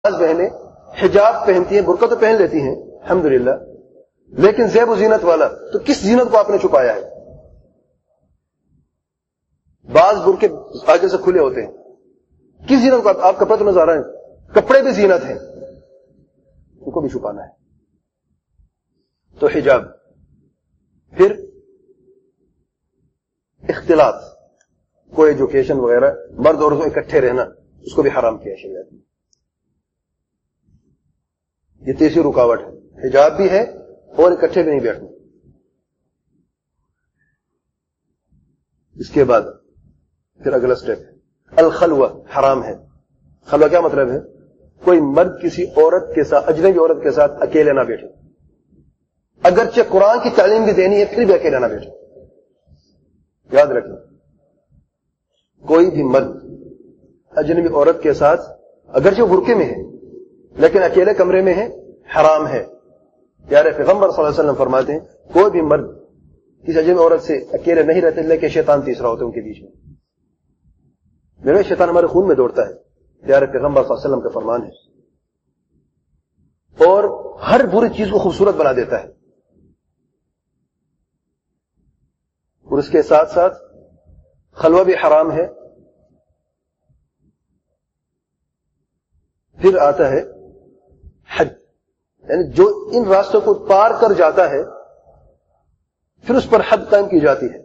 بہنیں حجاب پہنتی ہیں، برقع تو پہن لیتی ہیں الحمدللہ، لیکن زیب و زینت والا، تو کس زینت کو آپ نے چھپایا ہے؟ بعض برقعے آگے سے کھلے ہوتے ہیں، کس زینت کو آپ کپڑے تو نظر آ رہے ہیں، کپڑے بھی زینت ہیں، ان کو بھی چھپانا ہے. تو حجاب. پھر اختلاط، کوئی ایجوکیشن وغیرہ، مرد اور عورتوں اکٹھے رہنا، اس کو بھی حرام کیا شریعت نے. یہ تیسری رکاوٹ ہے، حجاب بھی ہے اور اکٹھے بھی نہیں بیٹھنا. اس کے بعد پھر اگلا سٹیپ ہے الخلوہ، حرام ہے. خلوہ کیا مطلب ہے؟ کوئی مرد کسی عورت کے ساتھ، اجنبی عورت کے ساتھ اکیلے نہ بیٹھے، اگرچہ قرآن کی تعلیم بھی دینی ہے پھر بھی اکیلے نہ بیٹھے. یاد رکھیں، کوئی بھی مرد اجنبی عورت کے ساتھ اگرچہ وہ برقعے میں ہے لیکن اکیلے کمرے میں ہے، حرام ہے. پیارے پیغمبر صلی اللہ علیہ وسلم فرماتے ہیں کوئی بھی مرد کسی اجنبی عورت سے اکیلے نہیں رہتے لیکن شیطان تیسرا ہوتا ہے ان کے بیچ میں. میرے شیطان ہمارے خون میں دوڑتا ہے، پیارے پیغمبر صلی اللہ علیہ وسلم کا فرمان ہے، اور ہر بری چیز کو خوبصورت بنا دیتا ہے. اور اس کے ساتھ ساتھ خلوہ بھی حرام ہے. پھر آتا ہے حج، یعنی جو ان راستوں کو پار کر جاتا ہے پھر اس پر حد قائم کی جاتی ہے.